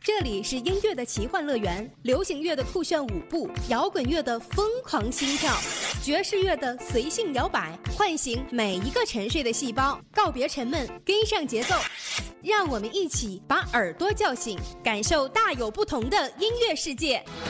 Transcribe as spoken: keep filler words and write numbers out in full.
这里是音乐的奇幻乐园，流行乐的酷炫舞步，摇滚乐的疯狂心跳，爵士乐的随性摇摆，唤醒每一个沉睡的细胞，告别沉闷，跟上节奏。让我们一起把耳朵叫醒，感受大有不同的音乐世界。